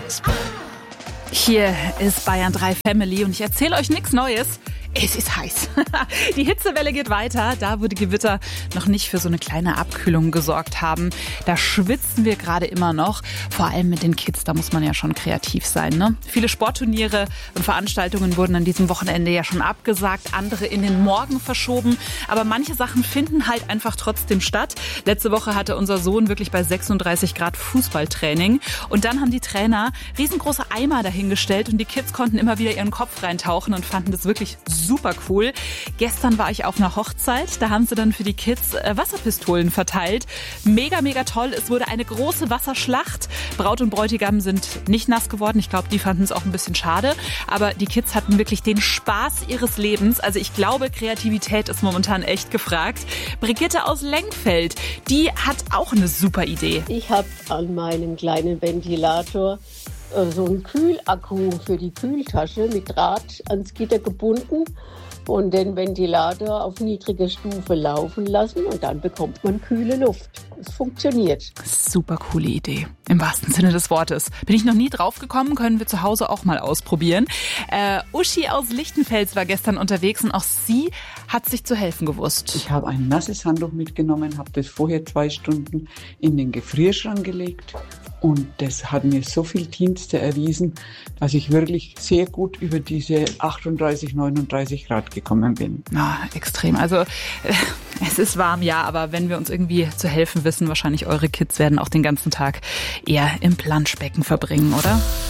Hier ist Bayern 3 Family und ich erzähle euch nichts Neues. Es ist heiß. Die Hitzewelle geht weiter, da wo die Gewitter noch nicht für so eine kleine Abkühlung gesorgt haben. Da schwitzen wir gerade immer noch. Vor allem mit den Kids, da muss man ja schon kreativ sein, ne? Viele Sportturniere und Veranstaltungen wurden an diesem Wochenende ja schon abgesagt, andere in den Morgen verschoben. Aber manche Sachen finden halt einfach trotzdem statt. Letzte Woche hatte unser Sohn wirklich bei 36 Grad Fußballtraining. Und dann haben die Trainer riesengroße Eimer dahingestellt und die Kids konnten immer wieder ihren Kopf reintauchen und fanden das wirklich super cool. Gestern war ich auf einer Hochzeit, da haben sie dann für die Kids Wasserpistolen verteilt. Mega, mega toll. Es wurde eine große Wasserschlacht. Braut und Bräutigam sind nicht nass geworden. Ich glaube, die fanden es auch ein bisschen schade. Aber die Kids hatten wirklich den Spaß ihres Lebens. Also ich glaube, Kreativität ist momentan echt gefragt. Brigitte aus Lengfeld, die hat auch eine super Idee. Ich habe an meinem kleinen Ventilator so einen Kühlakku für die Kühltasche mit Draht ans Gitter gebunden und den Ventilator auf niedriger Stufe laufen lassen und dann bekommt man kühle Luft. Es funktioniert. Super coole Idee, im wahrsten Sinne des Wortes. Bin ich noch nie drauf gekommen, können wir zu Hause auch mal ausprobieren. Uschi aus Lichtenfels war gestern unterwegs und auch sie hat sich zu helfen gewusst. Ich habe ein nasses Handtuch mitgenommen, habe das vorher 2 Stunden in den Gefrierschrank gelegt. Und das hat mir so viel Dienste erwiesen, dass ich wirklich sehr gut über diese 38, 39 Grad gekommen bin. Extrem. Also es ist warm, ja, aber wenn wir uns irgendwie zu helfen wissen, wahrscheinlich eure Kids werden auch den ganzen Tag eher im Planschbecken verbringen, oder?